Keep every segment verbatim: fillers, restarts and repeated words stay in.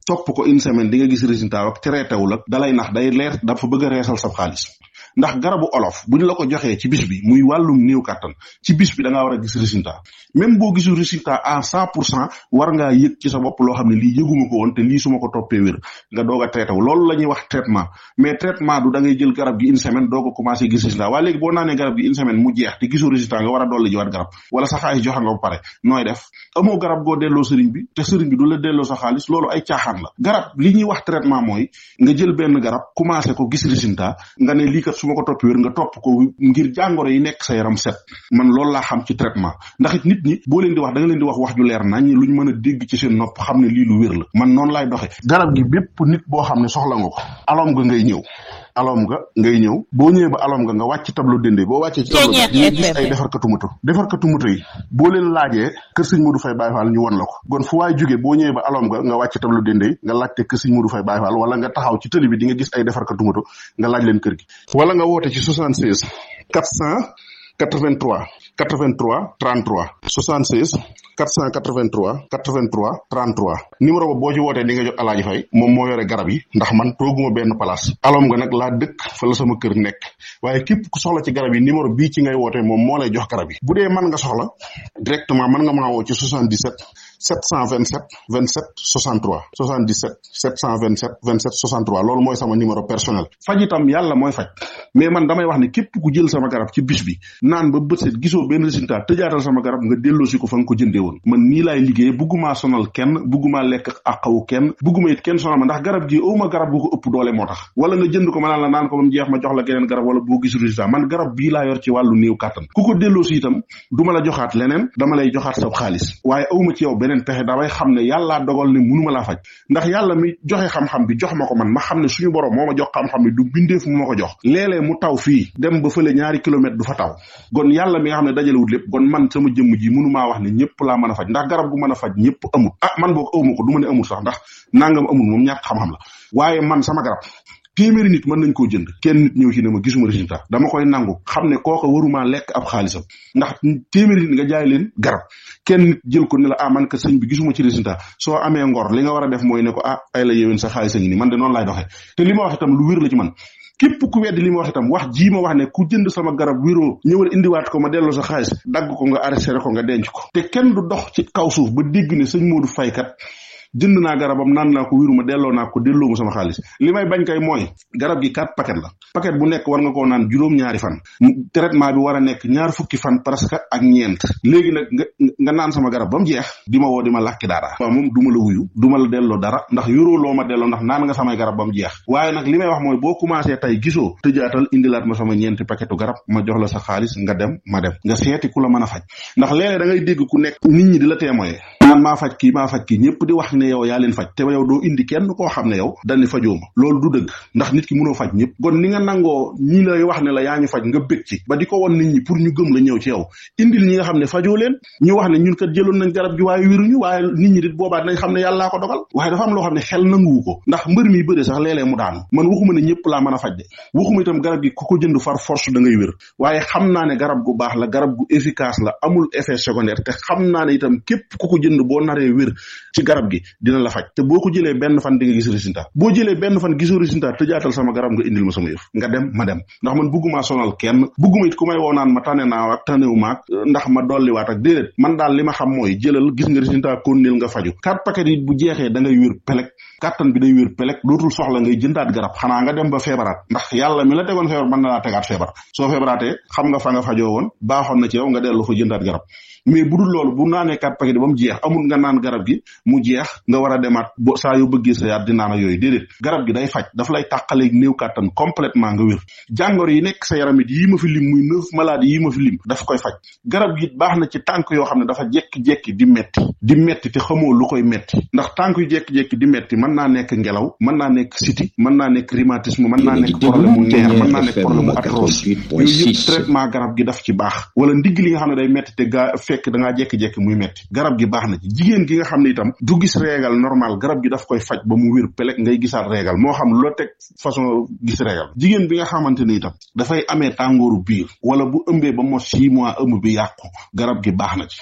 topp ko une semaine di nga gis résultat ak traité wul ak dalay nax day leer dafa bëgg a reesal sa xaalis ndax garabu olof bu ñu la ko joxee ci bis bi muy wàllum néew kàttan ci bis bi da ngaa war a gis résultat même boo gisul résultat à cent pour cent war ngaa yëg ci sa bopp loo xam ne lii yëguma ko woon te lii su ma ko toppee wér nga doog a traité wu loolu la ñuy wax traitement mais traitement du da ngay jël garab gi une semaine doo ko commencé gis résultat waaye léegi boo naanee garab gi une semaine mu jeex te gisul résultat nga war a dolli jiwaat garab wala sa xaalis joxe nga ba pare nooy def amoo garab goo delloo sëriñ bi te sëriñ bi du la delloo sa xaalis loolu ay caaxaan la garab li ñuy wax traitement mooy nga jël benn garab commencé ko gis résultat nga ne lii kat su ma ko toppee wér nga topp ko ngir jàngoro yi nekk sa yaram set man loolu laa xam ci traitement ndax it nit ñi boo leen di wax da nga leen di wax wax ju leer nañ lu ñu mën a dégg ci seen nopp xam ne lii lu wér la man noonu laay doxe garab gi bépp nit boo xam ne soxla nga ko alom nga ngay ñëw alom nga ngay ñëw boo ñëwee ba alom nga nga wàcc tableau dende boo wàccee ci tableau di nga gis ay defarkatu moto defarkatu moto yi boo leen laajee kër sëñ Modou Faye Baye Fall ñu won la ko kon fu waay jógee boo ñëwee ba alom nga nga wàcc tableau dende nga laajte kër sëñ Modou Faye Baye Fall wala nga taxaw ci tëli bi di nga gis ay defarkatu moto nga laaj leen kër gi wala nga woote ci soixante-seize quatre cent quatre-vingt-trois quatre-vingt-trois trente-trois soixante-seize quatre cent quatre-vingt-trois quatre-vingt-trois trente-trois numéro ba boo ci wootee di nga jot Alaaji Fay moom moo yore garab yi ndax man tooguma benn place alom nga nag laa dëkk fa la sama kër nekk waaye képp ku soxla ci garab yi numéro bii ci ngay wootee moom moo lay jox garab yi bu dee mën nga soxla directement mën nga maa woo ci soixante-dix-sept sept cent vingt-sept vingt-sept soixante-trois soixante-dix-sept sept cent vingt-sept vingt-sept soixante-trois loolu mooy sama numéro personnel faj itam yàlla mooy faj mais man damay wax ne képp ku jël sama garab ci bis bi naan ba bët set gisoo benn résultat tëjaatal sama garab nga delloosi ko fa nga ko jëndee woon man nii laay liggéey bugguma sonal kenn bugguma lekk àqawu kenn bugguma it kenn sonal ma ndax garab gi awma garab gu ko ëpp doole moo tax wala nga jënd ko ma naan la naan ko ba mu jeex ma jox la geneen garab wala boo gis résultat man garab bii laa yor ci wàllu néew kàttan ku ko delloosi itam du ma la joxaat leneen dama lay joxaat sa xaalis waaye awma ci yow beneen pexe damay xam ne yàllaa dogal ne mënuma laa faj ndax yàlla mi joxe xam-xam bi jox ma ko man ma xam ne suñu borom moo ma jox xam-xam bi du bindeef mu ma ko jox léeg-léeg mu taw fii dem ba fële ñaari kilomètre du fa taw gon yàlla mi nga xam ne dajalewut lépp gon man sama jëmm ji mënumaa wax ne ñëpp laa mën a faj ndax garab gu mën a faj ñëpp amul ah man boog awma ko du ma ne amul sax ndax nangam amul moom ñàkk xam-xam la waaye man sama garab téeméeri nit mën nañ koo jënd kenn nit ñëw ci ne ma gisuma résultat dama koy nangu xam ne kooka waruma lekk ab xaalisam ndax téeméeri nit nga jaay leen garab kenn nit jël ko ne la ah man ka sëñ bi gisuma ci résultat soo amee ngor li nga war a def mooy ne ko ah ay la yéwén sa xaalis a ngi ni man de noonu laay doxee te li ma wax itam lu wér la ci man képp ku weddi li ma wax itam wax jii ma wax ne ku jënd sama garab wéroo ñëwal indiwaat ko ma delloo sa xaalis dagg ko nga arrêté ko nga denc ko te kenn du dox ci kaw suuf ba dégg ne sëñ Modou Faye kat jënd naa garabam naan naa ko wéruma delloo naa ko delloo ma sama xaalis li may bañ kay mooy garab gi quatre paquet la paquet bu nekk war nga koo naan juróom-ñaari fan traitement bi war a nekk ñaar fukki fan presque ak ñeent léegi nag nga nga naan sama garab ba mu jeex di ma woo di ma làkki dara waaw moom du ma la wuyu du ma la delloo dara ndax yoroo loo ma delloo ndax naan nga samay garab ba mu jeex waaye nag li may wax mooy boo commencé tey gisoo tëjaatal indilaat ma sama ñeenti paquetu garab ma jox la sa xaalis nga dem ma dem nga seeti ku la mën a faj ndax léeg-léeg da ngay dégg ku nekk nit ñi di la témoigner naan maa faj kii maa faj kii ñëpp di wax ne yow yaa leen faj te yow doo indi kenn koo xam ne yow dañu fajoo ma loolu du dëgg ndax nit ki mënoo faj ñëpp kon ni nga nangoo ñi lay wax ne la yaa ñu faj nga bëgg ci ba di ko won nit ñi pour ñu gëm la ñëw ci yow indil ñi nga xam ne fajoo leen ñu wax ne ñun kat jëloon nañ garab gi waaye wéruñu waaye nit ñi dit boobaa dinañ xam ne yàllaa ko dogal waaye dafa am loo xam ne xel nanguwu ko ndax mbër mi bëre sax léeg-léeg mu daanu man waxuma ne ñëpp laa mën a faj de waxuma itam garab gi ku ko jënd far force da ngay wér waaye xam naa ne garab gu baax la garab gu efficace la amul effet secondaire te xam naa ne itam képp ku ko jënd boo naree wér ci garab gi dina la faj te boo ko jëlee benn fan di nga gis résultat boo jëlee benn fan gisoo résultat tëjaatal sama garab nga indil ma sama yëf nga dem ma dem ndax man bugguma sonal kenn bugguma it ku may woo naan ma tane naa ak tanewu maak ndax ma dolliwaat ak déedéet man daal li ma xam mooy jëlal gis nga résultat konnil nga faju quatre paquet yi bu jeexee da ngay wér pelek kàttan bi day wér pelek dootul soxla ngay jëndaat garab xanaa nga dem ba feebaraat ndax yàlla mi la tegoon feebar mën na laa tegaat feebar soo feebaraatee xam nga fa nga fajoo woon baaxoon na ci yow nga dellu fa jëndaat garab mais bu dul loolu bu naanee quatre paquet ba mu jeex amul nga naan garab gi mu jeex nga war a demaat bo saa yoo bëggee sa yaat di naan yooyu déedéet garab gi day faj daf lay tàqaleeg néew kàttan complètement nga wér jàngoro yi nekk sa yaram it yii ma fi lim muy neuf maladies yii ma fi lim daf koy faj garab gi baax na ci tànk yoo xam ne dafa jekki-jekki di metti di metti te xamoo lu koy metti ndax tànk yu jekki-jekki di metti mën naa nekk ngelaw mën naa nekk siti mën naa nekk rhumatisme mën naa nekk problème mu neer mën naa nekk problème mu arthrose yooyu yëpp traitement garab gi daf ci baax wala ndigg li nga xam ne day metti te gaa fekk da ngaa jekki-jekki muy metti garab gi baax na ci jigéen gi nga xam ne itam du gis régal normal garab gi daf koy faj ba mu wér pelek ngay gisaat régal moo xam lu la teg façon gis régal jigéen bi nga xamante ni itam dafay amee tàngooru biir wala bu ëmbee ba mos six mois ëmb bi yàqu garab gi baax na ci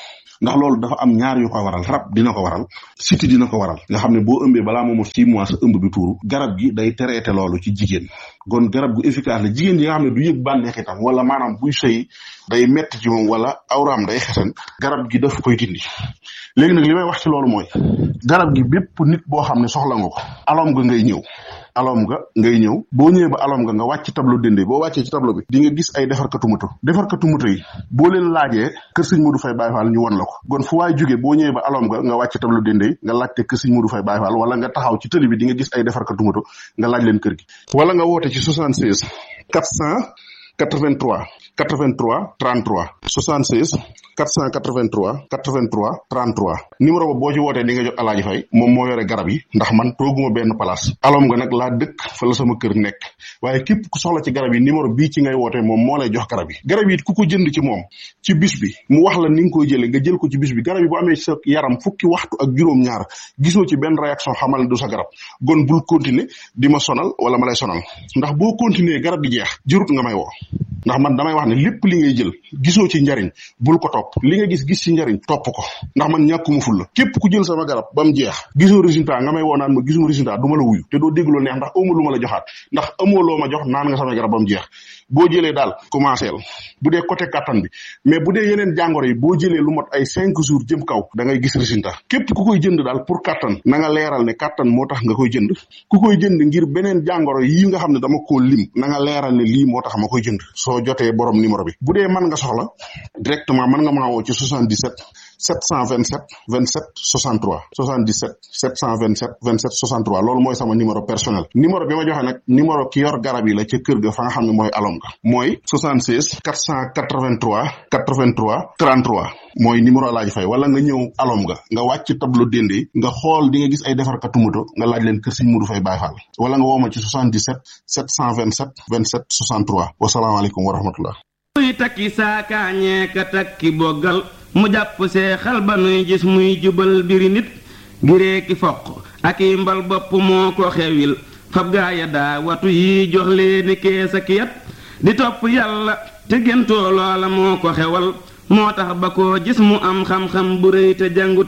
ndax loolu dafa am ñaar yu ko waral rab dina ko waral siti dina ko waral nga xam ne boo ëmbee balaa moomu six mois sa ëmb bi tuuru garab gi day traité loolu ci jigéen kon garab gu efficace la jigéen yi nga xam ne du yëg bànneex itam wala maanaam buy sëy day metti ci moom wala awraam day xesan garab gi daf koy dindi léegi nag li may wax ci loolu mooy garab gi bépp nit boo xam ne soxla nga ko alom nga ngay ñëw alom nga ngay ñëw boo ñëwee ba alom nga nga wàcc ci tableau dende boo wàccee ci tableau bi di nga gis ay defarkatu moto defarkatu moto yi boo leen laajee kër sëñ Modou Faye Baye Fall ñu won la ko kon fu waay jógee boo ñëwee ba alom nga nga wàcc ci tableau dende yi nga laajte kër sëñ Modou Faye Baye Fall wala nga taxaw ci tëli bi di nga gis ay defarkatu moto nga laaj leen kër gi wala nga woote ci soixante-seize quatre cent quatre-vingt-trois quatre-vingt-trois trente-trois soixante-seize quatre cent quatre-vingt-trois quatre-vingt-trois trente-trois numéro ba boo ci wootee di nga jot Alaaji Fay moom moo yore garab yi ndax man tooguma benn place alom nga nag laa dëkk fa la sama kër nekk waaye képp ku soxla ci garab yi numéro bii ci ngay wootee moom moo lay jox garab yi garab yi ku ko jënd ci moom ci bis bi mu wax la ni nga koy jëlee nga jël ko ci bis bi garab yi bu amee sa yaram fukki waxtu ak juróom-ñaar gisoo ci benn réaction xamal ne du sa garab gon bul continuer di ma sonal wala ma lay sonal ndax boo continuer garab gi jeex jërut nga may woo ndax man damay wax ne lépp li ngay jël gisoo ci njariñ bul ko topp li nga gis gis ci njariñ topp ko ndax man ñàkkuma ful la képp ku jël sama garab ba mu jeex gisoo résultat nga may woo naan ma gisuma résultat du ma la wuyu te doo dégloo neex ndax amoo lu ma la joxaat ndax amoo loo ma jox naan nga sama garab ba mu jeex boo jëlee daal commencé la bu dee côté kattan bi mais bu dee yeneen jàngoro yi boo jëlee lu mot ay cinq jours jëm kaw da ngay gis résultat képp ku koy jënd daal pour kattan na nga leeral ne kattan moo tax nga koy jënd ku koy jënd ngir beneen jàngoro yi nga xam ne dama koo lim na nga leeral ne lii moo tax ma koy jënd soo jotee borom numéro bi bu dee mën nga soxla directement mën nga maa woo ci soixante-dix-sept sept cent vingt-sept vingt-sept soixante-trois soixante-dix-sept sept cent vingt-sept vingt-sept soixante-trois loolu mooy sama numéro personnel numéro bi ma joxe nag numéro ki yor garab yi la ca kër ga fa nga xam ne mooy alom ga mooy soixante-seize quatre cent quatre-vingt-trois quatre-vingt-trois trente-trois mooy numéro Alaaji Fay wala nga ñëw alom ga nga wàcc tableau dende nga xool di nga gis ay defarkatu moto nga laaj leen kër Sëñ Modou Faye Baye Fall wala nga woo ma ci soixante-dix-sept sept cent vingt-sept vingt-sept soixante-trois wasalaamaaleykum wa rahmatullah muy takki saakaañee ka takki boggal mu jàpp see xal ba nuy gis muy jubal biri nit giree ki foq ak i mbal bopp moo ko xewil fab gaaya daa watu yi jox leeni kees ak yat di topp yàlla te gentoo loola moo ko xewal moo tax ba koo gis mu am xam-xam bu rëy te jàngut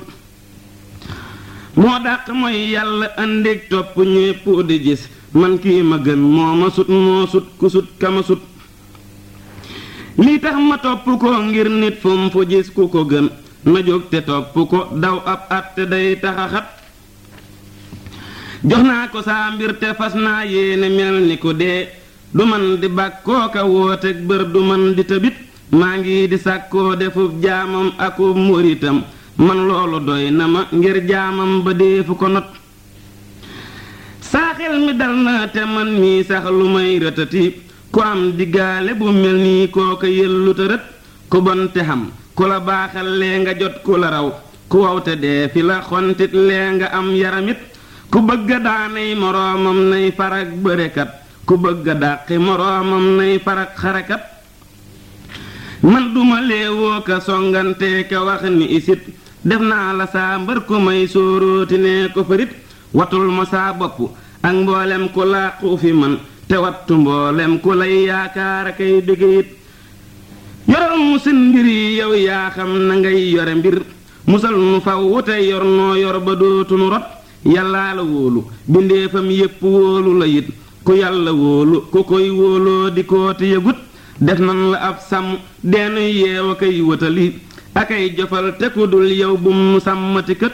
moo dàq mooy yàlla andik topp ñépp di gis man kii ma gën moo ma sut moo sut ku sut kama sut lii tax ma topp ko ngir nit fu mu fu gis ku ko gën na jóg te topp ko daw ab at te day taxaxat jox naa ko saa mbir te fas naa yéene mel ni ku dee du man di bàkkoo ka wooteeg bër du man di tëbit maa ngi di sàkkoo defub jaamam akub muritam man loolu doy na ma ngir jaamam ba deefu ko not saa xel mi dal na te man mii sax lu may rëtati ku am diggaale bu mel nii kooka yëllu tërët ku bon te xam ku la baaxal lee nga jot ku la raw ku waw te dee fi la xontit lee nga am yaramit ku bëgga daanay moroomam nay farak bërekat ku bëgga dàqi moroomam nay farak xarekat man duma leewoo ka songante ka wax ni isit def naa la saa mbër ku may sóoróoti nee ko farit watul ma saa bopp ak mboolem ku làqu fi man te wattu mboolem ku lay yaakaar akay dégg it yoral mu seen mbir yi yow yaa xam na ngay yore mbir musal nu faw wute yor noo yor ba dootunu rot yàllaa la wóolu bindeefam yépp wóolu la it ku yàlla wóolu ku koy wóoloo di kooti yëgut def nan la ab sàmm deenu yeew akay wëtali akay jofal te ku dul yow bu mu sàmmati kët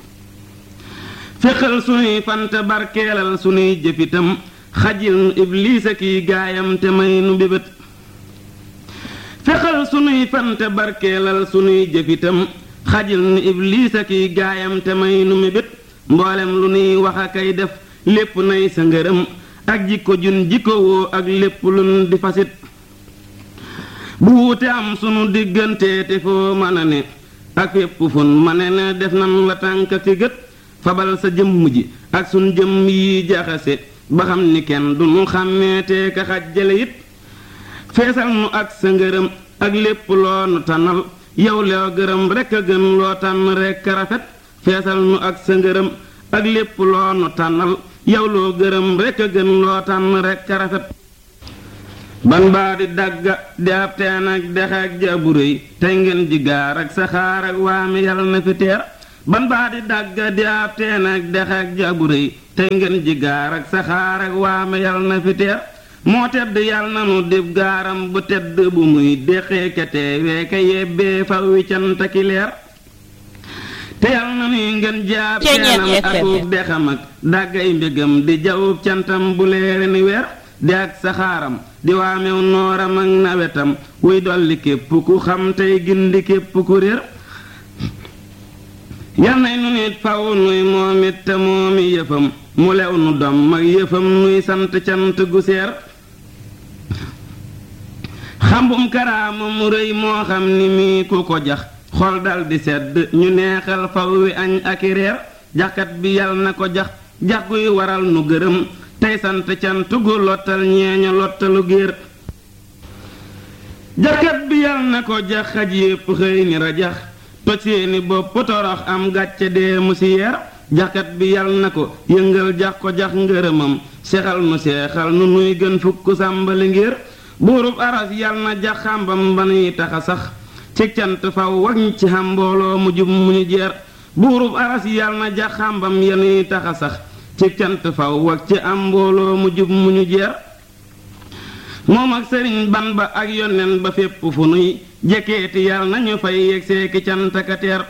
fexal sunuy fante barkeelal sunuy jëfitam xajil nu ibliis a kiy gaayam te may nu bébét fexal sunuy fante barkeelal sunuy jëfitam xajil nu ibliis a kiy gaayam te may nu mébét mboolem lu nuy wax a kay def lépp nay sa ngërëm ak jikko jun jikko woo ak lépp lun di fasit bu wuute am sunu diggante te foo mën a ne ak fépp fun ma ne ne def nan la tànk ki gët fabal sa jëmm ji ak sun jëmm yi jaxase ba xam ni kenn du nu xàmmeete ka xajjale it feesal nu ak sa ngërëm ak lépp loo nu tànnal yow loo gërëm rekk a gën loo tànn rekk a rafet feesal nu ak sa ngërëm ak lépp loo nu tànnal yow loo gërëm rekk a gën loo tànn rekk a rafet ban baa di dagga di ab teen ak dex ak jabu rëy tey ngeen ji gaar ak saxaar ak waame yal na fi teer ban baa di dagga di ab teen ak dex ak jabu rëy tey ngeen ji gaar ak saxaar ak waame yal na fi teer moo tedd yal na nu dib gaaram bu tedd bu muy déqee ka teewee ka yebbee faw wi cant ki leer te yal na nuy ngeen jaab teenam akub dexam ak daggay mbégam di jawub cantam bu leere ni weer di ak saxaaram di waamew nooram ak nawetam wuy dolli képp ku xam tey gindi képp ku réer yal nay nu nit faw nuy moom it te moomi yëfam mu lew nu dom ak yëfam nuy sant cant gu seer xambum karaama mu rëy moo xam ni mii ku ko jax xol dal di sedd ñu neexal faw wi añ ak i reer jaxkat bi yal na ko jax jax guy waral nu gërëm tey sant cant gu lottal ñeeño lottalu géer jaxkat bi yal na ko jax xaj yépp xëy ni rajax toj seeni bopp torox am gàcce dee mu si yeer jaxkat bi yal na ko yëngal jax ko jax ngërëmam sexal nu seexal nu nuy gën fukk sàmbali ngir buurub aras yal na jax xàmbam ba nuy taxa sax ci cant faw wañ ci xam mbooloo mu jub mu ñu jeer buurub aras yal na jax xàmbam ya nuy taxa sax ci cant faw wag ci am mbooloo mu jub mu ñu jeer moom ak sëriñ ban ba ak yonen ba fépp fu nuy jekkeeti yal nañu fay yegg seeki cant ka teer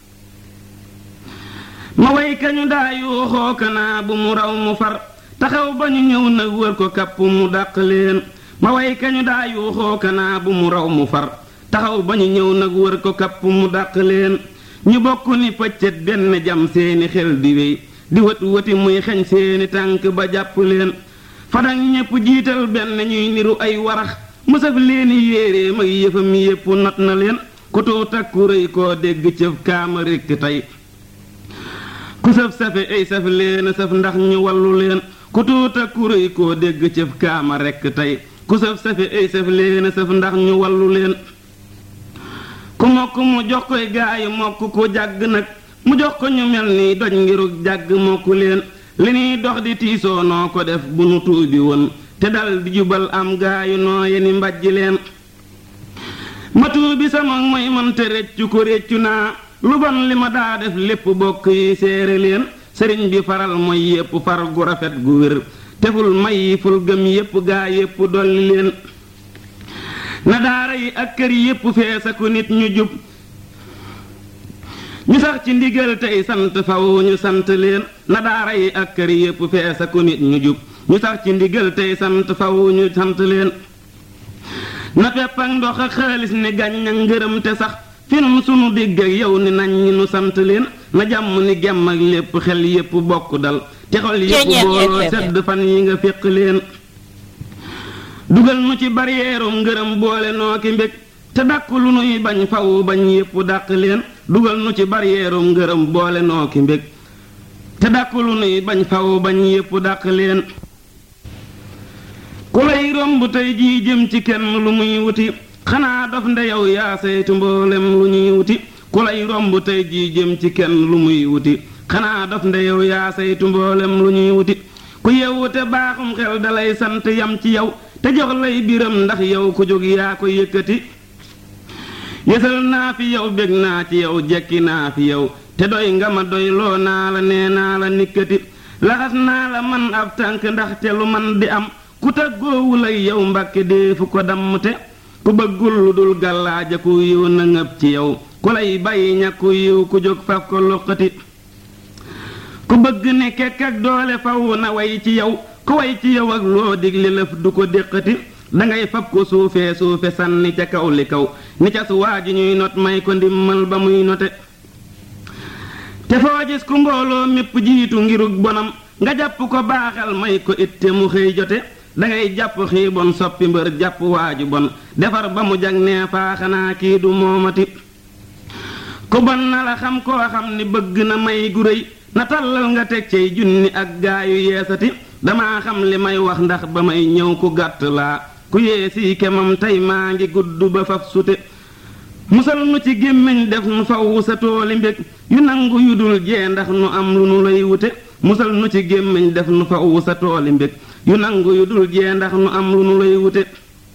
ma way kañu daa yuuxoo kanaa bu mu raw mu far taxaw ba ñu ñëw nag wër ko kapp mu dàq leen ma way kañu daa yuuxoo kanaa bu mu raw mu far taxaw ba ñu ñëw nag wër ko kapp mu dàq leen ñu bokk ni pëccët benn jam seeni xel di wéy di wët wëti muy xeñ seeni tànk ba jàpp leen fadak ñépp jiital benn ñuy niru ay warax mu saf leeni yéeree mag yëfam yépp not na leen ku tuut ak ku rëy koo dégg cëf kaama rekk tey ku saf safe ay saf leen saf ndax ñu wallu leen ku tuut ak ku rëy koo dégg cëf kaama rekk tey ku saf safe ay saf leen saf ndax ñu wallu leen ku mokk mu jox koy gaayu mokk ku jàgg nag mu jox ko ñu mel ni doj ngirug jàgg mokku leen li nuy dox di tiisoo noo ko def bu nu tuubi woon te dal di jubal am gaayu noo yeni mbàjji leen ma tuubi sama mooy man te réccu ko réccu naa lu bon li ma daa def lépp bokk yi seere leen sëriñ bi faral mooy yépp far gu rafet gu wér teful may yi ful gëm yépp gaa yépp dolli leen na daara yi ak kër yépp feesa ku nit ñu jub ñu sax ci ndigal tey sant faw ñu sant leen na daara yi ak kër yépp feesa ku nit ñu jub ñu sax ci ndigal tey sant faw ñu sant leen na pepp ak ndox ak xaalis ni gàññ ak ngërëm te sax fi nun sunu digg ak yow ni nañ ñi nu sant leen na jàmm ni gemm ak lépp xel yépp bokk dal te xol yépp booloo sedd fan yi nga féq leen dugal nu ci baryeerum ngërëm boole noo ki mbég te dàq lu nuy bañ faw bañ yépp dàq leen dugal nu ci baryeerum ngërëm boole noo ki mbég te dàq lu nuy bañ faw bañ yépp dàq leen ku lay romb tey jii jëm ci kenn lu muy wuti xanaa dof nde yow yaa saytu mboolem lu ñuy wuti ku lay romb tey jii jëm ci kenn lu muy wuti xanaa dof nde yow yaa saytu mboolem lu ñuy wuti ku yewu te baaxum xel dalay sant yam ci yow te jox lay biram ndax yow ku jóg yaa ko yëkkati yësal naa fi yow bég naa ci yow jekki naa fi yow te doy nga ma doy loo naa la nee naa la nikkati laxas naa la man ab tànk ndax te lu man di am ku tàggoowul ak yow mbàkke deefu ko dammte ku bëggul lu dul gàllaaja ku yiw na ngëb ci yow ku lay bàyyi ñàkku yiw ku jóg faf ko luqati ku bëgg ne kekk ak doole faw na way ci yow ku way ci yow ak loo digle lëf du ko déqati dangay fab ko suufee suufe sànni ca kaw li kaw ni ca su waa ji ñuy not may ko ndimmal ba muy note te foo gis ku mbooloo mépp jiitu ngirug bonam nga jàpp ko baaxal may ko itte mu xëy jote dangay jàpp xii bon soppi mbër jàpp waaju bon defar ba mu jag nee faa xanaa kii du moomati ku bon na la xam koo xam ni bëgg na may gu réy na tàllal nga teg cay junni ak gaayu yeesati damaa xam li may wax ndax ba may ñëw ku gàtt laa ku yeesii kemam tey maa ngi gudd ba faf sute musal nu ci gémmiñ def nu faw sa tooli mbég yu nangu yu dul jee ndax nu am lu nu lay wute musal nu ci gémmiñ def nu faw sa tooli mbég yu nangu yu dul jee ndax nu am lu nu lay wute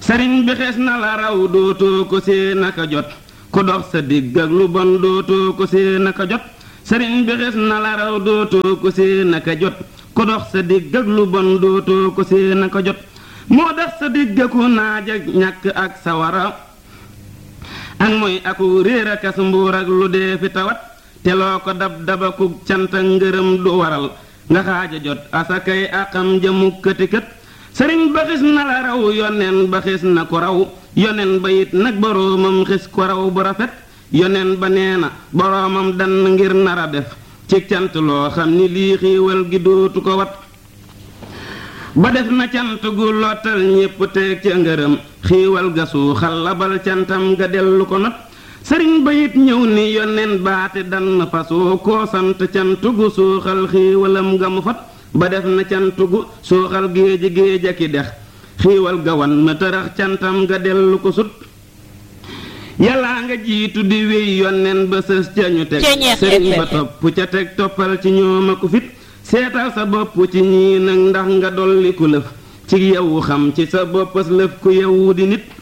sëriñ bi xees na la raw dootoo ko see naka jot ku dox sa digg ak lu bon dootoo ko see naka jot sëriñ bi xees na la raw dootoo ko see naka jot ku dox sa digg ak lu bon dootoo ko see naka jot moo dox sa digg ku naaj ak ñàkk ak sawara ak mooy aku réer ak as mbuur ak lu dee fi tawat te loo ko dab dabaku cant ak ngërëm du waral nga xaaja jot asakay akam jëmu këti kët sëriñ ba xis na la raw yoneen ba xis na ko raw yoneen ba it nag boroomam xis ko raw bu rafet yoneen ba nee na boroomam dann ngir nara def ci cant loo xam ni lii xiiwal gi dootu ko wat ba def na cant gu lottal ñépp teeg ca ngërëm xiiwal ga suuxal labal cantam ga dellu ko not sëriñ ba it ñëw ni yoneen baate dann fasoo koo sant cant gu suuxal xiiwalam ga mu fat ba def na cant gu suuxal géeji géej aki dex xiiwal ga wan na tërax cantam ga dellu ko sut yàllaa nga jiitu di wéy yoneen ba sës ca ñu teg sëriñ ba topp ca teg toppal ci ñoom a ko fit seetal sa bopp ci ñii nag ndax nga dolli ku lëf ci yow xam ci sa boppas lëf ku yow di nit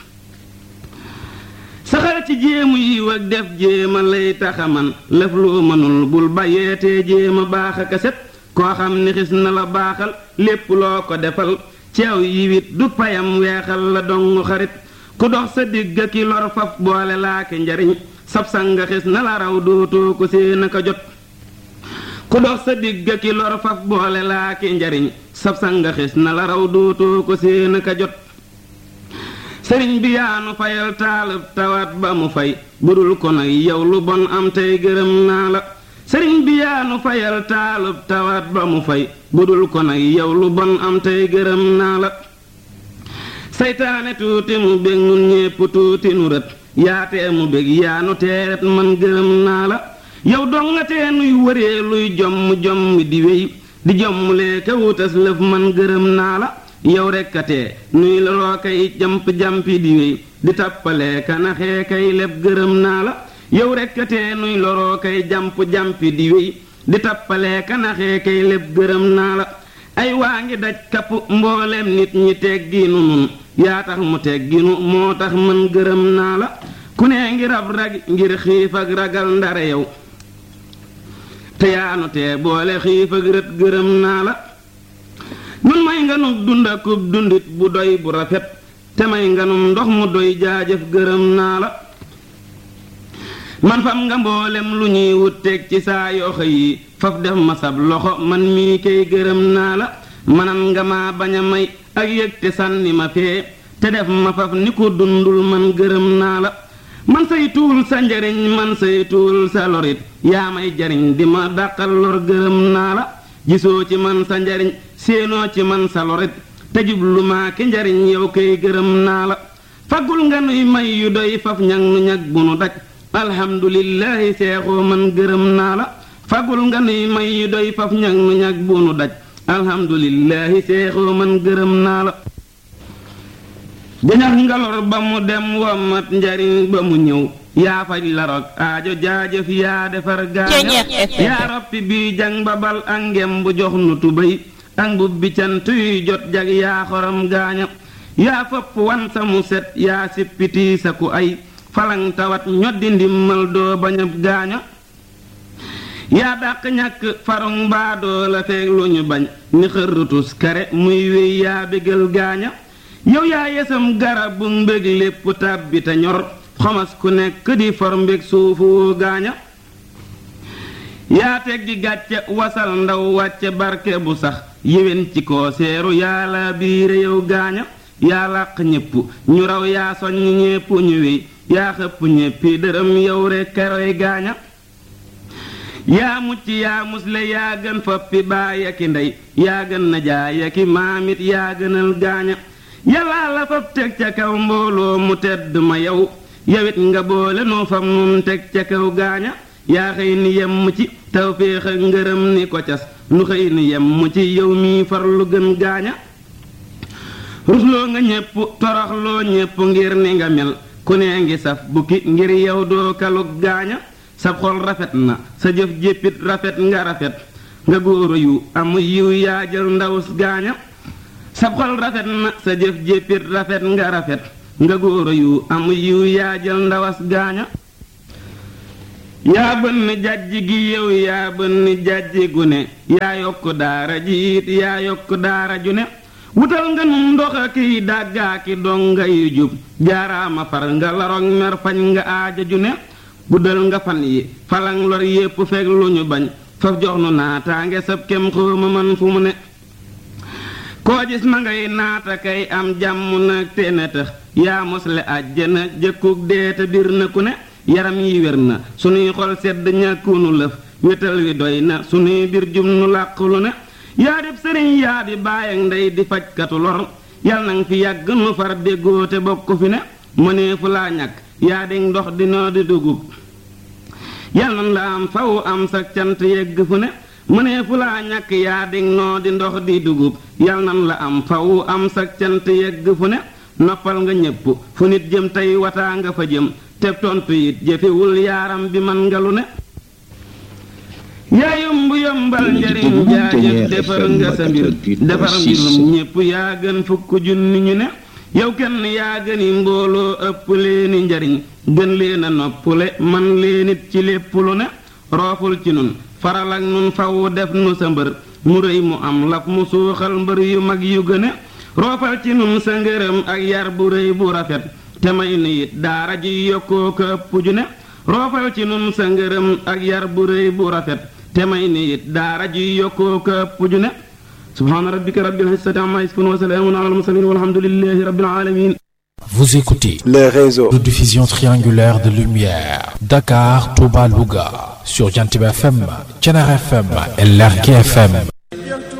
saxal ci jéemu yiw ak def jéema lay taxaman lëf loo mënul bul bàyyeetee jéema baax a kaset koo xam ni xis na la baaxal lépp loo ko defal ceew yiwit du payam weexal la dongu xarit ku dox sa digg ki lor faf boole laake njariñ sab sanga xis na la raw dootoo ko seen aka jot ku dox sa digg ki lor faf boole laake njariñ sab sanga xis na la raw dootoo ko seen aka jot sëriñ bi yaanu fayal taalub tawat ba mu fay budul ko nag yow lu bon am tey gërëm naa la sëriñ bi yaanu fayal taalub tawat ba mu fay budul ko nag yow lu bon am tey gërëm naa la saytaane tuuti mu bég nun ñépp tuuti nu rët yaatee mu bég yaanu teeret man gërëm naa la yow dongatee nuy wëree luy jomm jomm di wéy di jommulee ka wutas lëf man gërëm naa la yow rekkatee nuy loroo kay jamp jampi di wéy di tappalee ka naxee kay leb gërëm naa la yow rekkatee nuy loroo kay jamp jampi di wéy di tappalee ka naxee kay leb gërëm naa la ay waa ngi daj kapp mboolem nit ñi tegginu nun yaa tax mu tegginu moo tax man gërëm naa la ku nee ngi rab rag ngir xiif ak ragal ndare yow te yaanu tee boole xiif ak rët gërëm naa la nun may nga nu dund akub dundit bu doy bu rafet te may nga num ndox mu doy jaajëf gërëm naa la man fam nga mboolem lu ñuy wut teg ci saa yoxo yi faf def ma sab loxo man mii kay gërëm naa la manan nga ma bañ a may ak yëg te sànni ma fee te def ma faf ni ko dundul man gërëm naa la man say tuul sa njariñ man say tuul sa lorit yaa may jariñ di ma dàqal lor gërëm naa la gisoo ci man sa njariñ séenoo ci man sa lorit te jublu maa ki njariñ yow kay gërëm naa la faggul nga nuy may yu doy faf ñag nu ñag bu nu daj alhamdulillahi seexoo man gërëm naa la fagul nga nuy may yu doy faf ñag nu ñag bu nu daj alhamdulillahi seexoo man gërëm naa la jañax nga lor ba mu dem womat njariñ ba mu ñëw yaa faj la rog aajo jaajëf yaa defar gaaña yaa roppi bii jang babal ak ngem bu jox nu tubéy ak mbub bi cant yuy jot jag yaa xorom gaaña yaa fopp wan sa mu set yaa sippiti sa ku ay falang tawat ñoddi ndimmal doo bañab gaaña yaa dàq ñàkk farong baadoo la feeg lu ñu bañ ni xërrutus kare muy wéy yaa bégal gaaña yow yaa yesam garabu mbég lépp tàbbi te ñor xomas ku nekk di for mbég suufu woo gaaña yaa teggi gàcce wasal ndaw wàcce barke bu sax yéwén ci koo seeru yaa la biire yow gaaña yaa làq ñépp ñu raw yaa soññ ñépp ñu wéy yaa xëpp ñéppi dërëm yow rekk karoy gaaña yaa mucc yaa musle yaa gën foppi baay aki ndey yaa gën na jaay aki maamit yaa gënal gaaña yàllaa la fab teg ca kaw mbooloo mu tedd ma yow yawit nga boole noo fam nun teg ca kaw gaaña yaa xëy ni yemm ci tawféex ak ngërëm ni ko cas nu xëy ni yemm ci yow mii farlu gën gaaña rusloo nga ñépp toroxloo ñépp ngir ni nga mel ku nee ngi saf bukki ngir yow doo kalug gaaña sa xol rafet na sa jëf jéppit rafet nga rafet nga góoro yu am yiw yaa jël ndawus gaaña sa xol rafet na sa jëf jéppit rafet nga rafet nga góoro yu amu yu yaa jël ndawas gaaña yaa bënn jajji gi yow yaa bënn jajji gu ne yaa yokk daara jiit yaa yokk daara ju ne wutal nga num ndox a kiy dàggaaki donga yu jub jaaraama far nga larog mer fañ nga aaja ju ne guddal nga fan yi falang lor yépp fekk lu ñu bañ faf jox nu naataange sab kem xóoma man fu mu ne koo gis ma ngay naata kay am jàmm nag te ne tax yaa mosle àjjana jëkkug deeta bir na ku ne yaram yi wér na sunuy xol sedd ñàkkunu lëf wétal wi doy na sunuy bir jum nu làqulu ne yaa dib sëriñ yaa di baay ak ndey di fajkatu lor yal nang fi yàgg nu far déggoo te bokk fi ne mënee fu laa ñàkk yaa di ndox di noo di dugub yal nan la am faw am sa cant yegg fu ne mënee fu laa ñàkk yaa di noo di ndox di dugub yal nan la am faw am sa cant yegg fu ne noppal nga ñépp fu nit jëm tey wataa nga fa jëm te tontu it jëfewul yaaram bi man nga lu ne yaa yomb yombal njariñ jaajëf defar nga sa mbir defar mbirum ñépp yaa gën fukk junni ñu ne yow kenn yaa gëni mbooloo ëpp leeni njariñ gën leen a noppule man leen it ci lépp lu ne rooful ci nun faral ak nun faw def nu sa mbër mu rëy mu am laf mu suuxal mbër yu mag yu gëne roofal ci nun sa ngërëm ak yar bu rëy bu rafet te may nu it daara ji yokkoo ko ëpp ju ne roofal ci nun sa ngërëm ak yar bu rëy bu rafet te may ni it daara ji yokkoo ko ëpp ju ne subhaana rabbika rabbil izzati amma yasifun wa salaamun alal mursalin walhamdulillahi rabbil alamin. Vous écoutez les réseaux de diffusion triangulaire de lumière Dakar, Touba, Louga sur Jantib F M, Thiénaba F M et Lergui F M.